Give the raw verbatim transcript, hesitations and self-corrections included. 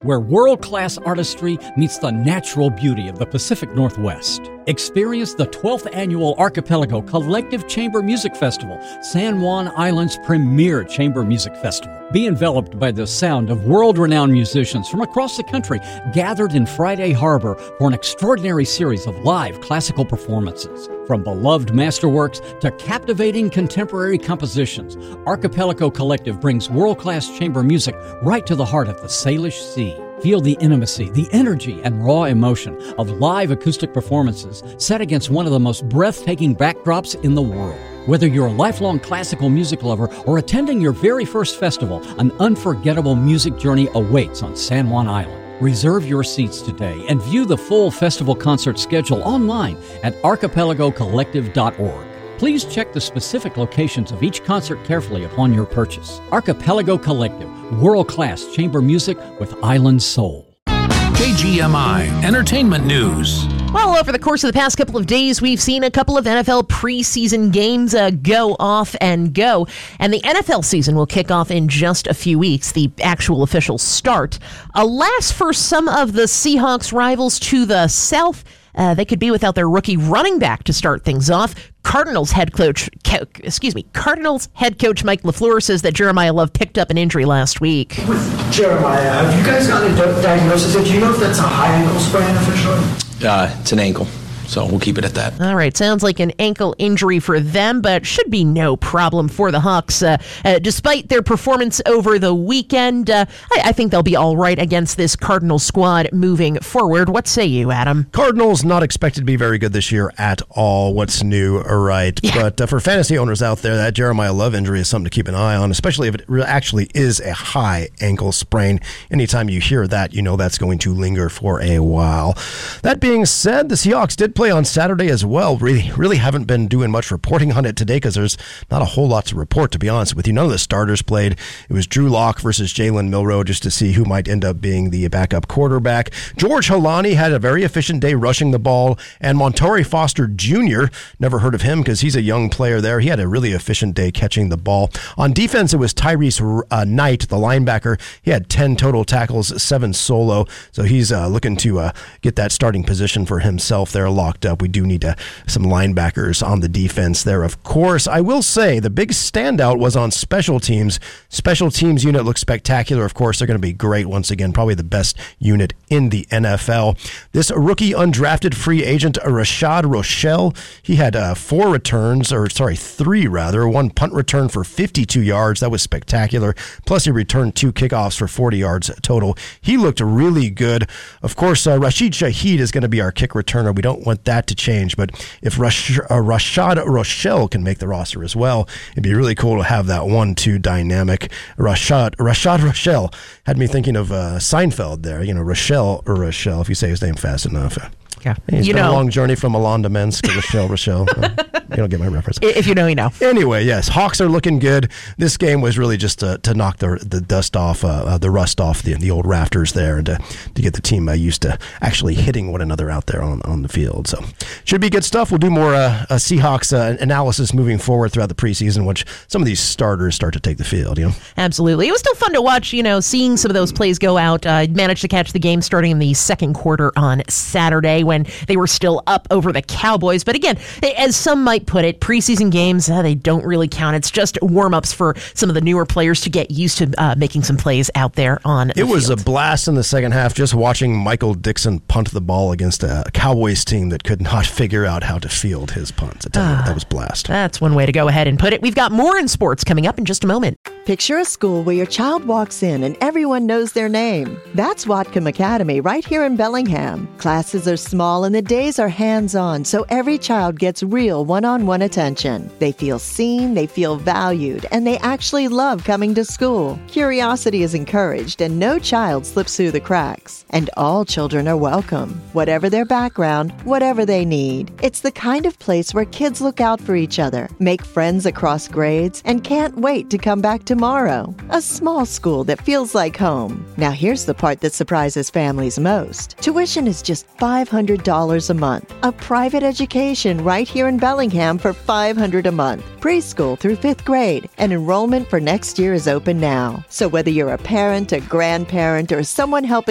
where world-class artistry meets the natural beauty of the Pacific Northwest. Experience the twelfth Annual Archipelago Collective Chamber Music Festival, San Juan Island's premier chamber music festival. Be enveloped by the sound of world-renowned musicians from across the country gathered in Friday Harbor for an extraordinary series of live classical performances. From beloved masterworks to captivating contemporary compositions, Archipelago Collective brings world-class chamber music right to the heart of the Salish Sea. Feel the intimacy, the energy, and raw emotion of live acoustic performances set against one of the most breathtaking backdrops in the world. Whether you're a lifelong classical music lover or attending your very first festival, an unforgettable music journey awaits on San Juan Island. Reserve your seats today and view the full festival concert schedule online at archipelago collective dot org. Please check the specific locations of each concert carefully upon your purchase. Archipelago Collective, world-class chamber music with island soul. K G M I Entertainment News. Well, over the course of the past couple of days, we've seen a couple of N F L preseason games uh, go off and go. And the N F L season will kick off in just a few weeks, the actual official start. Alas, for some of the Seahawks rivals to the south, uh, they could be without their rookie running back to start things off. Cardinals head coach, excuse me, Cardinals head coach Mike LaFleur says that Jeremiah Love picked up an injury last week. With Jeremiah, have you guys got a diagnosis? Do you know if that's a high ankle sprain officially? Uh, it's an ankle, so we'll keep it at that. All right, sounds like an ankle injury for them, but should be no problem for the Hawks. Uh, uh, despite their performance over the weekend, uh, I, I think they'll be all right against this Cardinals squad moving forward. What say you, Adam? Cardinals not expected to be very good this year at all. What's new? All right. Yeah. But uh, for fantasy owners out there, that Jeremiah Love injury is something to keep an eye on, especially if it actually is a high ankle sprain. Anytime you hear that, you know that's going to linger for a while. That being said, the Seahawks did play on Saturday as well. Really, really haven't been doing much reporting on it today because there's not a whole lot to report, to be honest with you. None of the starters played. It was Drew Lock versus Jalen Milroe just to see who might end up being the backup quarterback. George Holani had a very efficient day rushing the ball, and Montori Foster Junior, never heard of him because he's a young player there. He had a really efficient day catching the ball. On defense, it was Tyrese uh, Knight, the linebacker. He had ten total tackles, seven solo, so he's uh, looking to uh, get that starting position for himself there locked up. We do need uh, some linebackers on the defense there, of course. I will say the big standout was on special teams. Special teams unit looks spectacular. Of course, they're going to be great once again, probably the best unit in the N F L. This rookie undrafted free agent, Rashad Rochelle, he had uh, four returns, or sorry, three rather, one punt return for fifty-two yards. That was spectacular. Plus, he returned two kickoffs for forty yards total. He looked really good. Of course, uh, Rashid Shaheed is going to be our kick returner. We don't want that to change, but if Rash- uh, Rashad Rochelle can make the roster as well, it'd be really cool to have that one two dynamic. Rashad Rashad Rochelle had me thinking of uh, Seinfeld there, you know, Rochelle or Rochelle, if you say his name fast enough. Yeah. It's you been know. a long journey from Milan to Minsk to Rochelle, Rochelle. You don't get my reference. If you know, you know. Anyway, yes, Hawks are looking good. This game was really just to, to knock the the dust off, uh, uh, the rust off the the old rafters there, and to, to get the team uh, used to actually hitting one another out there on, on the field. So, should be good stuff. We'll do more uh, uh, Seahawks uh, analysis moving forward throughout the preseason, which some of these starters start to take the field, you know? Absolutely. It was still fun to watch, you know, seeing some of those plays go out. I uh, managed to catch the game starting in the second quarter on Saturday when they were still up over the Cowboys. But again, as some might put it, preseason games, uh, they don't really count. It's just warm-ups for some of the newer players to get used to uh, making some plays out there on the It was field. A blast in the second half just watching Michael Dixon punt the ball against a Cowboys team that could not figure out how to field his punts. I tell you, Ah, that was blast. That's one way to go ahead and put it. We've got more in sports coming up in just a moment. Picture a school where your child walks in and everyone knows their name. That's Whatcom Academy right here in Bellingham. Classes are small and the days are hands-on, so every child gets real one-on-one attention. They feel seen, they feel valued, and they actually love coming to school. Curiosity is encouraged and no child slips through the cracks. And all children are welcome, whatever their background, whatever they need. It's the kind of place where kids look out for each other, make friends across grades, and can't wait to come back tomorrow. A small school that feels like home. Now here's the part that surprises families most. Tuition is just five hundred dollars a month. A private education right here in Bellingham for five hundred dollars a month. Preschool through fifth grade. And enrollment for next year is open now. So whether you're a parent, a grandparent, or someone helping